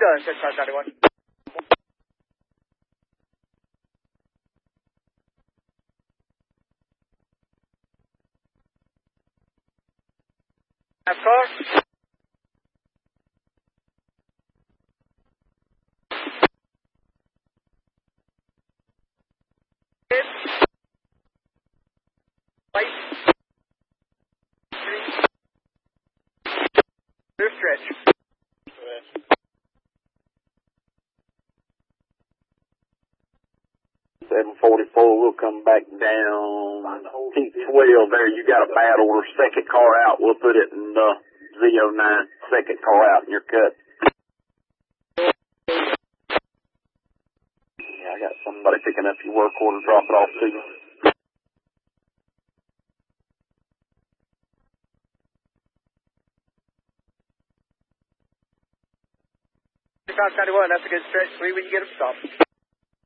done, 6591. NASCAR. Light. Clear stretch. 744, we'll come back down. T12 there, you got a bad order. Second car out, we'll put it in Z09. Second car out in your cut. Yeah, I got somebody picking up your work order, drop it off to you. That's a good stretch. 3 when you get them stopped.